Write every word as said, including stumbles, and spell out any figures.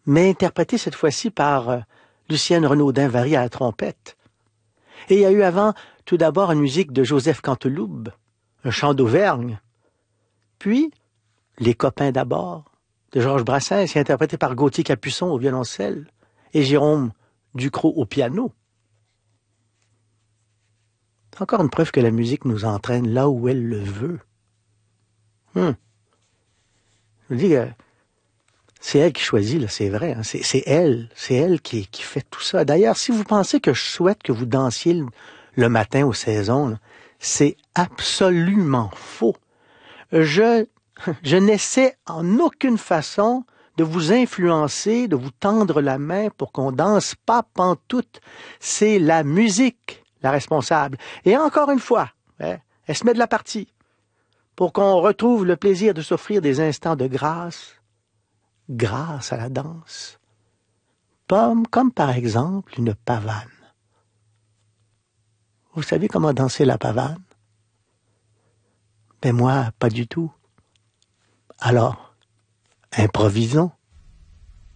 mais interprétée cette fois-ci par euh, Lucienne Renaudin-Vary à la trompette. Et il y a eu avant, tout d'abord, une musique de Joseph Canteloube, un chant d'Auvergne. Puis, Les copains d'abord, de Georges Brassens, interprété par Gauthier Capuçon au violoncelle et Jérôme Ducrot au piano. C'est encore une preuve que la musique nous entraîne là où elle le veut. Hum. Je vous dis que c'est elle qui choisit, là, c'est vrai. Hein. C'est, c'est elle, c'est elle qui, qui fait tout ça. D'ailleurs, si vous pensez que je souhaite que vous dansiez le, le matin aux saisons, là, c'est absolument faux. Je, je n'essaie en aucune façon de vous influencer, de vous tendre la main pour qu'on danse pas pantoute. C'est la musique, la responsable. Et encore une fois, hein, elle se met de la partie pour qu'on retrouve le plaisir de s'offrir des instants de grâce, grâce à la danse. Comme, comme par exemple une pavane. Vous savez comment danser la pavane? Ben moi, pas du tout. Alors, improvisons.